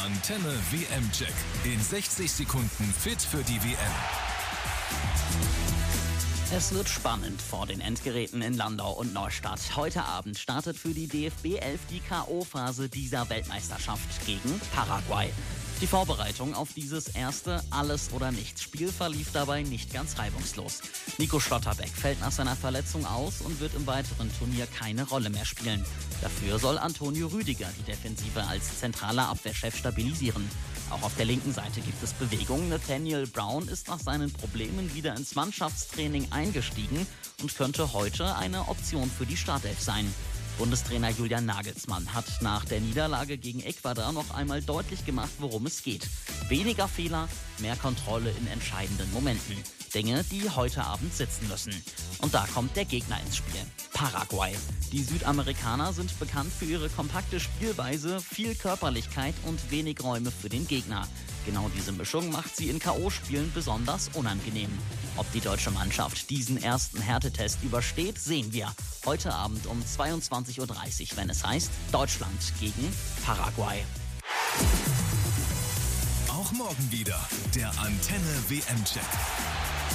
Antenne WM-Check. In 60 Sekunden fit für die WM. Es wird spannend vor den Endgeräten in Landau und Neustadt. Heute Abend startet für die DFB 11 die K.O.-Phase dieser Weltmeisterschaft gegen Paraguay. Die Vorbereitung auf dieses erste Alles-oder-Nichts-Spiel verlief dabei nicht ganz reibungslos. Nico Schlotterbeck fällt nach seiner Verletzung aus und wird im weiteren Turnier keine Rolle mehr spielen. Dafür soll Antonio Rüdiger die Defensive als zentraler Abwehrchef stabilisieren. Auch auf der linken Seite gibt es Bewegung. Nathaniel Brown ist nach seinen Problemen wieder ins Mannschaftstraining eingestiegen und könnte heute eine Option für die Startelf sein. Bundestrainer Julian Nagelsmann hat nach der Niederlage gegen Ecuador noch einmal deutlich gemacht, worum es geht. Weniger Fehler, mehr Kontrolle in entscheidenden Momenten. Dinge, die heute Abend sitzen müssen. Und da kommt der Gegner ins Spiel. Paraguay. Die Südamerikaner sind bekannt für ihre kompakte Spielweise, viel Körperlichkeit und wenig Räume für den Gegner. Genau diese Mischung macht sie in K.O.-Spielen besonders unangenehm. Ob die deutsche Mannschaft diesen ersten Härtetest übersteht, sehen wir heute Abend um 22.30 Uhr, wenn es heißt Deutschland gegen Paraguay. Auch morgen wieder der Antenne WM-Check.